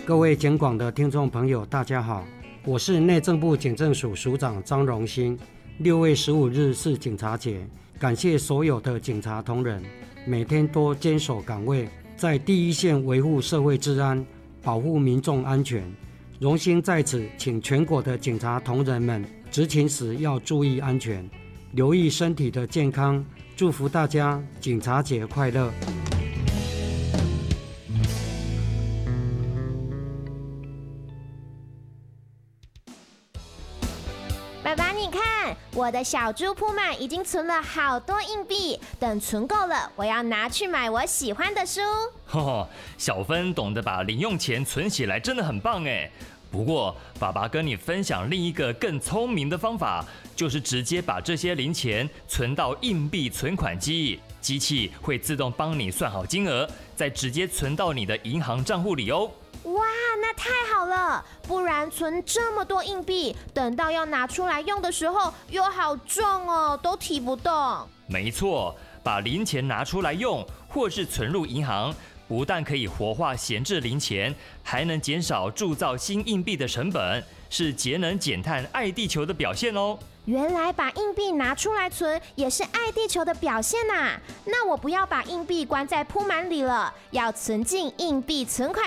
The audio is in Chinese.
各位警广的听众朋友，大家好，我是内政部警政署署长张荣兴。6月15日是警察节，感谢所有的警察同仁，每天都坚守岗位，在第一线维护社会治安，保护民众安全。荣兴在此请全国的警察同仁们执勤时要注意安全，留意身体的健康，祝福大家警察节快乐。 爸爸，你看，我的小猪铺满已经存了好多硬币，等存够了，我要拿去买我喜欢的书。 小芬懂得把零用钱存起来，真的很棒哎。不过，爸爸跟你分享另一个更聪明的方法，就是直接把这些零钱存到硬币存款机，机器会自动帮你算好金额，再直接存到你的银行账户里哦。 哇，那太好了！不然存这么多硬币，等到要拿出来用的时候，又好重哦，都提不动。 没错，把零钱拿出来用，或是存入银行，不但可以活化闲置零钱，还能减少铸造新硬币的成本，是节能减碳、爱地球的表现哦。 原来把硬币拿出来存也是爱地球的表现啊！那我不要把硬币关在铺满里了，要存进硬币存款